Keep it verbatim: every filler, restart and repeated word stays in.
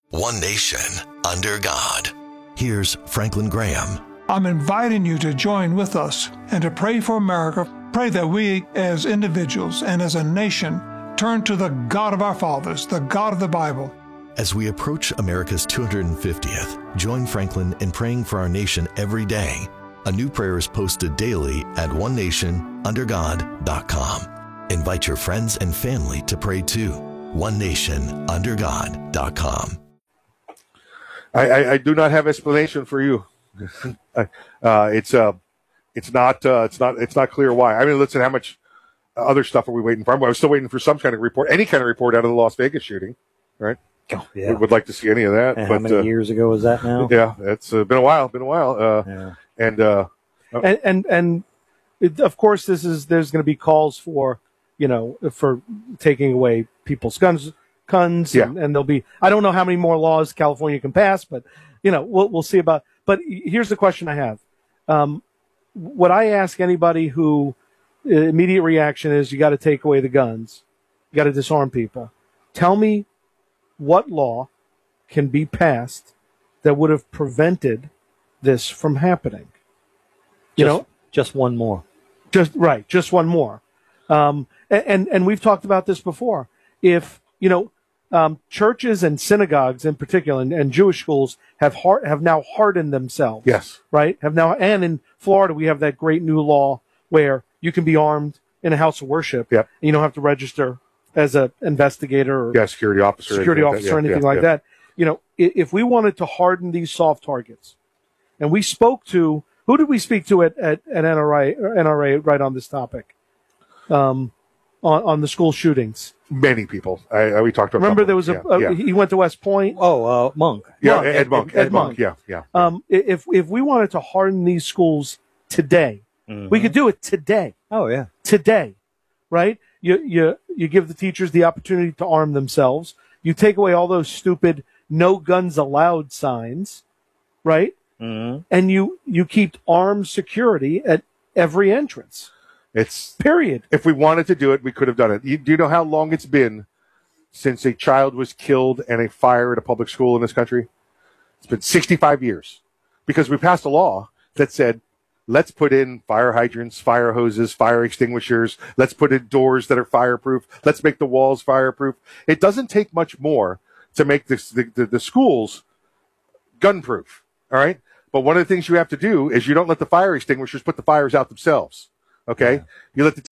One nation, under God. Here's Franklin Graham. I'm inviting you to join with us and to pray for America. Pray that we, as individuals and as a nation, turn to the God of our fathers, the God of the Bible. As we approach America's two hundred fiftieth, join Franklin in praying for our nation every day. A new prayer is posted daily at one nation under god dot com. Invite your friends and family to pray too. one nation under god dot com. I, I, I do not have explanation for you. uh, it's uh, it's not uh, it's not it's not clear why. I mean, listen, how much other stuff are we waiting for? I was still waiting for some kind of report, any kind of report out of the Las Vegas shooting, right? Oh, yeah. We would like to see any of that. And but, how many uh, years ago was that now? Yeah, it's uh, been a while. Been a while. Uh, yeah. And uh, and and and it, of course, this is there's going to be calls for you know for taking away people's guns, guns, yeah. and, and there'll be I don't know how many more laws California can pass, but you know we'll we'll see about. But here's the question I have: um, what I ask anybody who uh, immediate reaction is you got to take away the guns, you got to disarm people. Tell me what law can be passed that would have prevented this from happening? You just, know, just one more. Just right, just one more. Um, and and we've talked about this before. If you know, um, churches and synagogues in particular, and, and Jewish schools have hard, have now hardened themselves. Yes, right. Have now, and in Florida we have that great new law where you can be armed in a house of worship. Yep. And you don't have to register as an investigator or yeah, security officer, security anything officer, like or anything yeah, like yeah. that. You know, if we wanted to harden these soft targets, and we spoke to, who did we speak to at, at, at N R A, N R A right on this topic, um, on, on the school shootings? Many people. I, I, we talked about. Remember, there was a, yeah, a yeah. he went to West Point. Oh, uh, Monk. Yeah, Monk, Ed, Ed Monk. Ed, Ed, Ed Monk. Monk. Yeah, yeah. Um, if if we wanted to harden these schools today, Mm-hmm. we could do it today. Oh, yeah. Today, right? You you you give the teachers the opportunity to arm themselves. You take away all those stupid "no guns allowed" signs, right? Mm-hmm. And you you keep armed security at every entrance. It's period. If we wanted to do it, we could have done it. You, do you know how long it's been since a child was killed in a fire at a public school in this country? It's been sixty-five years because we passed a law that said, let's put in fire hydrants, fire hoses, fire extinguishers. Let's put in doors that are fireproof. Let's make the walls fireproof. It doesn't take much more to make this, the, the, the schools gun-proof, all right? But one of the things you have to do is you don't let the fire extinguishers put the fires out themselves, okay? Yeah. You let the